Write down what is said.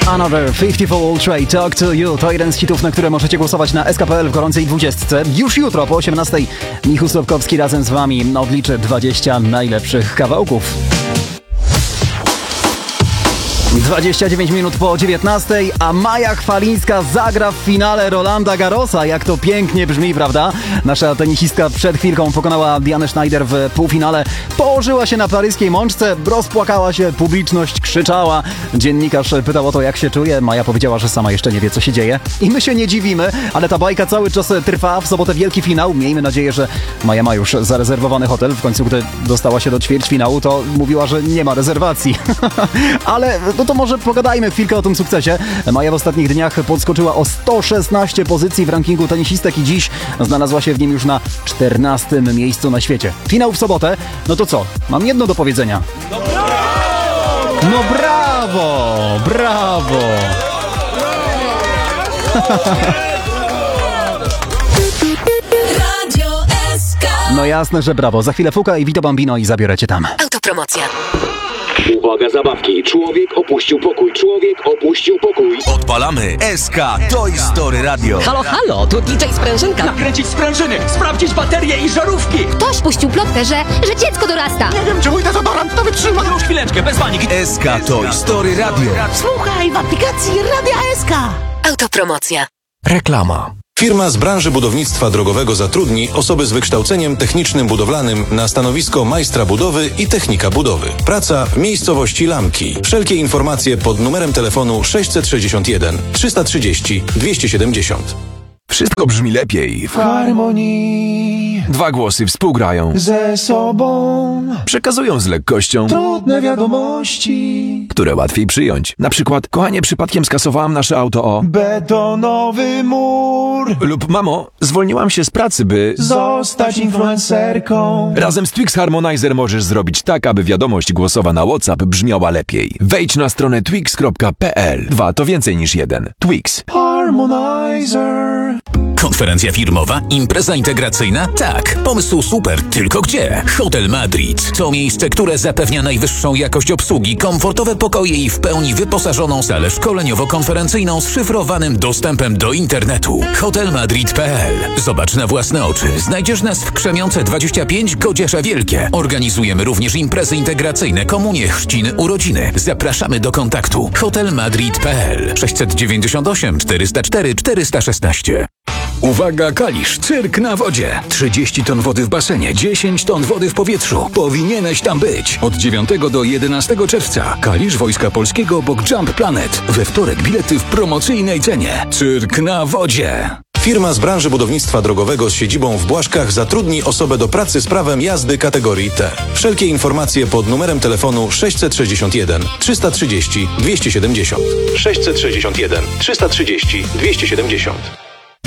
Another 54 Ultra Talk to You to jeden z hitów, na które możecie głosować na SK.pl w gorącej 20. Już jutro po 18:00 Michał Stopkowski razem z wami odliczy 20 najlepszych kawałków. 29 minut po 19:00, a Maja Chwalińska zagra w finale Rolanda Garrosa. Jak to pięknie brzmi, prawda? Nasza tenisistka przed chwilką pokonała Dianę Schneider w półfinale. Położyła się na paryskiej mączce, rozpłakała się, publiczność krzyczała. Dziennikarz pytał o to, jak się czuje. Maja powiedziała, że sama jeszcze nie wie, co się dzieje. I my się nie dziwimy, ale ta bajka cały czas trwa. W sobotę wielki finał. Miejmy nadzieję, że Maja ma już zarezerwowany hotel. W końcu, gdy dostała się do ćwierćfinału, to mówiła, że nie ma rezerwacji. Ale no to może pogadajmy chwilkę o tym sukcesie. Maja w ostatnich dniach podskoczyła o 116 pozycji w rankingu tenisistek i dziś znalazła się w nim już na 14. miejscu na świecie. Finał w sobotę. No to co? Mam jedno do powiedzenia. No brawo! Brawo! No jasne, że brawo. Za chwilę Fuka i Vito Bambino i zabiorę cię tam. Autopromocja. Uwaga, zabawki. Człowiek opuścił pokój. Człowiek opuścił pokój. Odpalamy SK Toy Story Radio. Halo, halo, tu DJ Sprężynka. Nakręcić sprężyny, sprawdzić baterie i żarówki. Ktoś puścił plotkę, że dziecko dorasta. Nie wiem, czy mój dezodorant to wytrzyma. Już chwileczkę, bez paniki. SK Toy Story Radio. Słuchaj w aplikacji Radia SK. Autopromocja. Reklama. Firma z branży budownictwa drogowego zatrudni osoby z wykształceniem technicznym budowlanym na stanowisko majstra budowy i technika budowy. Praca w miejscowości Lamki. Wszelkie informacje pod numerem telefonu 661 330 270. Wszystko brzmi lepiej w harmonii. Dwa głosy współgrają ze sobą, przekazują z lekkością trudne wiadomości, które łatwiej przyjąć. Na przykład, kochanie, przypadkiem skasowałam nasze auto o betonowy mur. Lub mamo, zwolniłam się z pracy, by zostać influencerką. Razem z Twix Harmonizer możesz zrobić tak, aby wiadomość głosowa na WhatsApp brzmiała lepiej. Wejdź na stronę twix.pl. 2 to więcej niż 1. Twix. Harmonizer. Konferencja firmowa? Impreza integracyjna? Tak. Pomysł super, tylko gdzie? Hotel Madrid. To miejsce, które zapewnia najwyższą jakość obsługi, komfortowe pokoje i w pełni wyposażoną salę szkoleniowo-konferencyjną z szyfrowanym dostępem do internetu. Hotelmadrid.pl. Zobacz na własne oczy. Znajdziesz nas w Krzemiące 25, Godziesze Wielkie. Organizujemy również imprezy integracyjne, komunie, chrzciny, urodziny. Zapraszamy do kontaktu. Hotelmadrid.pl 698 404 416. Uwaga, Kalisz, cyrk na wodzie. 30 ton wody w basenie, 10 ton wody w powietrzu. Powinieneś tam być. Od 9 do 11 czerwca. Kalisz Wojska Polskiego obok Jump Planet. We wtorek bilety w promocyjnej cenie. Cyrk na wodzie. Firma z branży budownictwa drogowego z siedzibą w Błaszkach zatrudni osobę do pracy z prawem jazdy kategorii T. Wszelkie informacje pod numerem telefonu 661 330 270. 661 330 270.